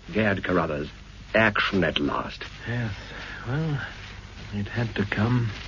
Gerd Carruthers, action at last. Yes, well, it had to come.